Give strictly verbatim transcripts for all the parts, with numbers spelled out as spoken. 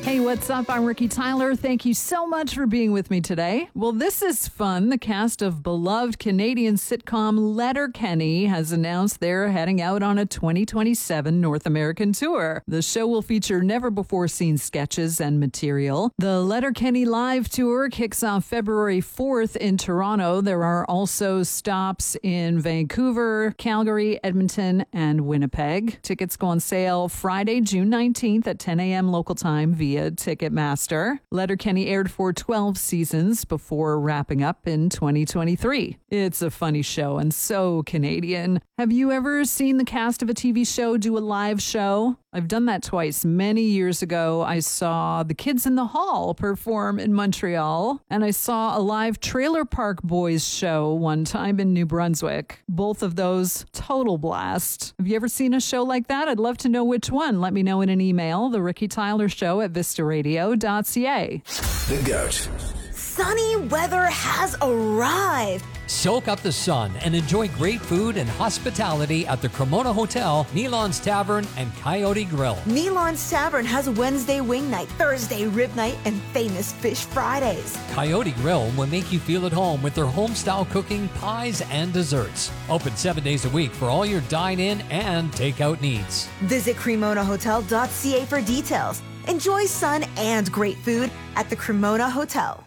Hey, what's up? I'm Ricky Tyler. Thank you so much for being with me today. Well, this is fun. The cast of beloved Canadian sitcom Letterkenny has announced they're heading out on a twenty twenty-seven North American tour. The show will feature never-before-seen sketches and material. The Letterkenny Live Tour kicks off February fourth in Toronto. There are also stops in Vancouver, Calgary, Edmonton, and Winnipeg. Tickets go on sale Friday, June nineteenth at ten a.m. local time via Ticketmaster. Letterkenny aired for twelve seasons before wrapping up in twenty twenty-three. It's a funny show and so Canadian. Have you ever seen the cast of a T V show do a live show? I've done that twice. Many years ago, I saw the Kids in the Hall perform in Montreal, and I saw a live Trailer Park Boys show one time in New Brunswick. Both of those, total blast. Have you ever seen a show like that? I'd love to know which one. Let me know in an email, the Ricky Tyler Show at vista radio dot c a. The Goat. Sunny weather has arrived. Soak up the sun and enjoy great food and hospitality at the Cremona Hotel, Nealon's Tavern, and Coyote Grill. Nealon's Tavern has Wednesday wing night, Thursday rib night, and famous fish Fridays. Coyote Grill will make you feel at home with their home-style cooking, pies, and desserts. Open seven days a week for all your dine-in and takeout needs. Visit cremona hotel dot c a for details. Enjoy sun and great food at the Cremona Hotel.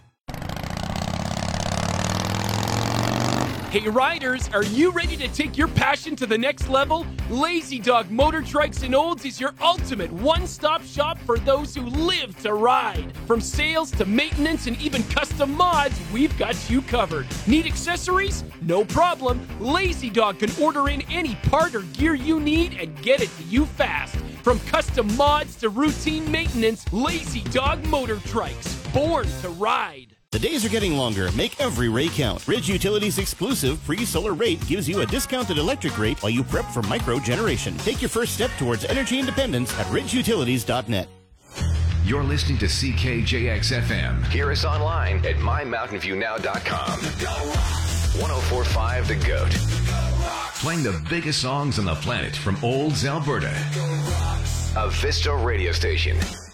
Hey riders, are you ready to take your passion to the next level? Lazy Dog Motor Trikes and Olds is your ultimate one-stop shop for those who live to ride. From sales to maintenance and even custom mods, we've got you covered. Need accessories? No problem. Lazy Dog can order in any part or gear you need and get it to you fast. From custom mods to routine maintenance, Lazy Dog Motor Trikes, born to ride. The days are getting longer. Make every ray count. Ridge Utilities' exclusive free solar rate gives you a discounted electric rate while you prep for micro-generation. Take your first step towards energy independence at ridge utilities dot net. You're listening to C K J X F M. Hear us online at my mountain view now dot com. one oh four point five The Goat. Playing the biggest songs on the planet from Olds, Alberta. A Vista radio station.